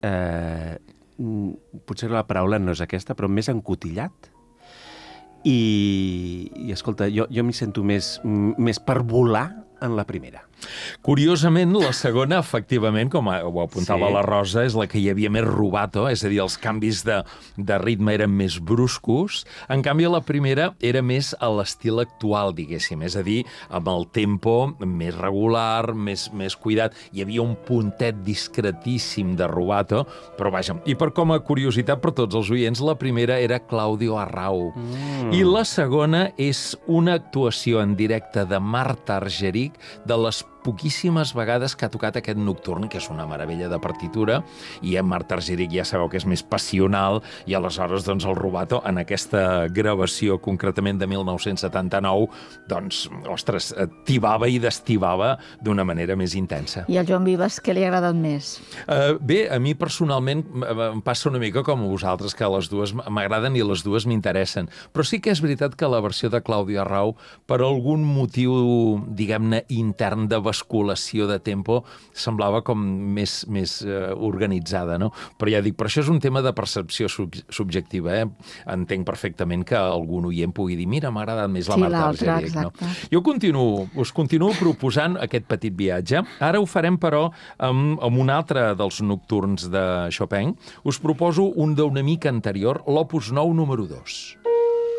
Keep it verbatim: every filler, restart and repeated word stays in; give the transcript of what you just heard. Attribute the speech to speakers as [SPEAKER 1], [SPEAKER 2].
[SPEAKER 1] eh, potser la paraula no és aquesta, però més encotillat. I, i escolta, jo, jo m'hi sento més, més per volar en la primera.
[SPEAKER 2] Curiosament, la segona, efectivament, com ho apuntava
[SPEAKER 1] Sí.
[SPEAKER 2] la Rosa, és la que hi havia més rubato, és a dir, els canvis de, de ritme eren més bruscos. En canvi, la primera era més a l'estil actual, diguéssim, és a dir, amb el tempo més regular, més, més cuidat. Hi havia un puntet discretíssim de rubato, però vaja, i per com a curiositat per tots els oients, la primera era Claudio Arrau. Mm. I la segona és una actuació en directe de Marta Argerich, de les poquíssimes vegades que ha tocat aquest nocturn, que és una meravella de partitura, i en Marta Argerich ja sabeu que és més passional, i aleshores doncs, el rubato en aquesta gravació, concretament de mil nou-cents setanta-nou, doncs, ostres, tibava i destibava d'una manera més intensa.
[SPEAKER 3] I al Joan Vives, què li ha agradat més?
[SPEAKER 2] Uh, bé, a mi personalment em passa una mica com a vosaltres, que les dues m'agraden i les dues m'interessen, però sí que és veritat que la versió de Claudio Arrau, per algun motiu, diguem-ne, intern de basculació de tempo, semblava com més, més uh, organitzada, no? Però ja dic, per això és un tema de percepció sub subjectiva, eh? Entenc perfectament que algun oient pugui dir, mira, m'ha agradat més la
[SPEAKER 3] Sí,
[SPEAKER 2] Marta
[SPEAKER 3] l'altra,
[SPEAKER 2] Argerich, no?
[SPEAKER 3] exacte.
[SPEAKER 2] Jo continuo, us continuo proposant aquest petit viatge. Ara ho farem, però, amb, amb un altre dels nocturns de Chopin. Us proposo un d'una mica anterior, l'Opus nou número dos.